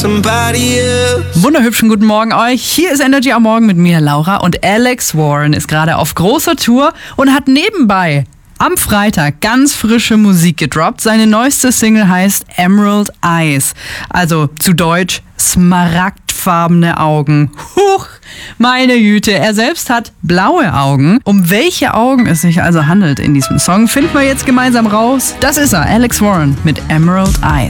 somebody else. Wunderhübschen guten Morgen euch. Hier ist Energy am Morgen mit mir, Laura. Und Alex Warren ist gerade auf großer Tour und hat nebenbei am Freitag ganz frische Musik gedroppt. Seine neueste Single heißt Emerald Eyes. Also zu Deutsch smaragdfarbene Augen. Huch, meine Güte. Er selbst hat blaue Augen. Um welche Augen es sich also handelt in diesem Song, finden wir jetzt gemeinsam raus. Das ist er, Alex Warren mit Emerald Eyes.